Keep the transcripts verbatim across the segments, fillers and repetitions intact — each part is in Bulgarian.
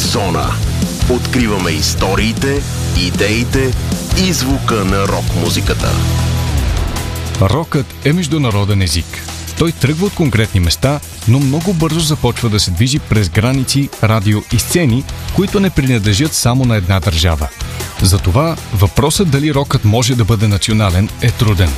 Зона. Откриваме историите, идеите и звука на рок-музиката. Рокът е международен език. Той тръгва от конкретни места, но много бързо започва да се движи през граници, радио и сцени, които не принадлежат само на една държава. Затова въпросът дали рокът може да бъде национален е труден.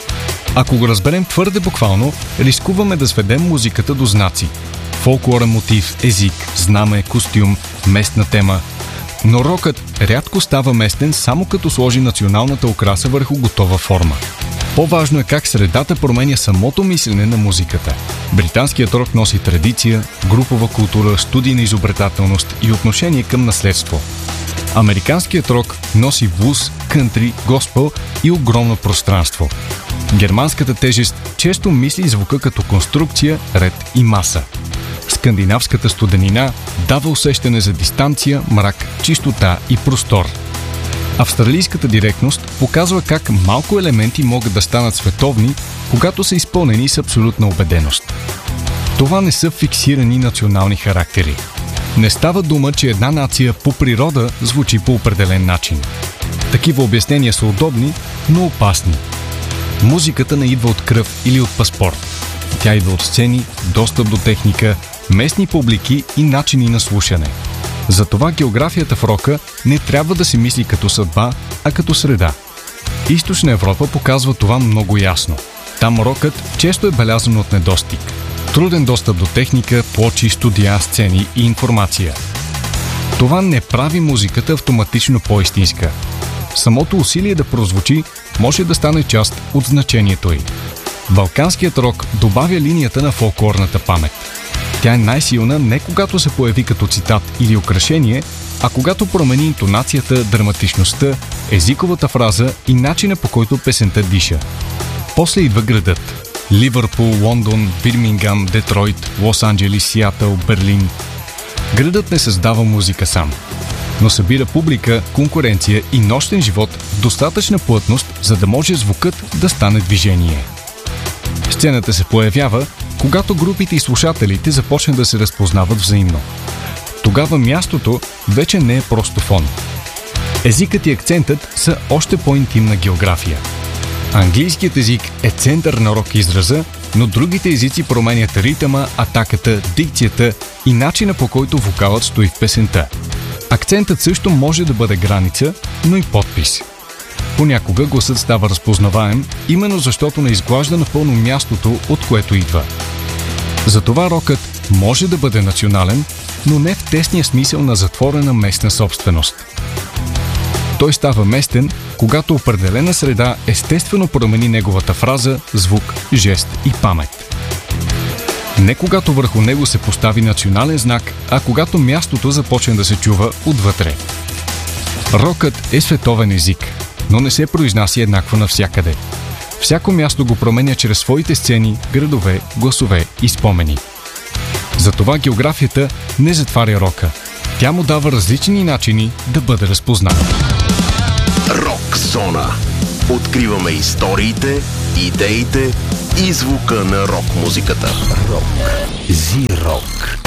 Ако го разберем твърде буквално, рискуваме да сведем музиката до знаци. Фолклорен мотив, език, знаме, костюм, местна тема. Но рокът рядко става местен само като сложи националната украса върху готова форма. По-важно е как средата променя самото мислене на музиката. Британският рок носи традиция, групова култура, студийна изобретателност и отношение към наследство. Американският рок носи блуз, кънтри, госпел и огромно пространство. Германската тежест често мисли звука като конструкция, ред и маса. Скандинавската студенина дава усещане за дистанция, мрак, чистота и простор. Австралийската директност показва как малко елементи могат да станат световни, когато са изпълнени с абсолютна убеденост. Това не са фиксирани национални характери. Не става дума, че една нация по природа звучи по определен начин. Такива обяснения са удобни, но опасни. Музиката не идва от кръв или от паспорт. Тя идва от сцени, достъп до техника, местни публики и начини на слушане. Затова географията в рока не трябва да се мисли като съдба, а като среда. Източна Европа показва това много ясно. Там рокът често е белязан от недостиг. Труден достъп до техника, плочи, студия, сцени и информация. Това не прави музиката автоматично по-истинска. Самото усилие да прозвучи може да стане част от значението й. Балканският рок добавя линията на фолклорната памет. Тя е най-силна не когато се появи като цитат или украшение, а когато промени интонацията, драматичността, езиковата фраза и начина, по който песента диша. После идва градът. Ливърпул, Лондон, Бирмингам, Детройт, Лос-Анджелис, Сиатъл, Берлин. Градът не създава музика сам, но събира публика, конкуренция и нощен живот в достатъчна плътност, за да може звукът да стане движение. Сцената се появява, когато групите и слушателите започнат да се разпознават взаимно. Тогава мястото вече не е просто фон. Езикът и акцентът са още по-интимна география. Английският език е център на рок израза, но другите езици променят ритъма, атаката, дикцията и начина, по който вокалът стои в песента. Акцентът също може да бъде граница, но и подпис. Понякога гласът става разпознаваем, именно защото не изглажда напълно мястото, от което идва. Затова рокът може да бъде национален, но не в тесния смисъл на затворена местна собственост. Той става местен, когато определена среда естествено промени неговата фраза, звук, жест и памет. Не когато върху него се постави национален знак, а когато мястото започне да се чува отвътре. Рокът е световен език, но не се произнася еднакво навсякъде. Всяко място го променя чрез своите сцени, градове, гласове и спомени. Затова географията не затваря рока. Тя му дава различни начини да бъде разпознат. Рок зона. Откриваме историите, идеите и звука на рок-музиката. Рок. Зи-рок.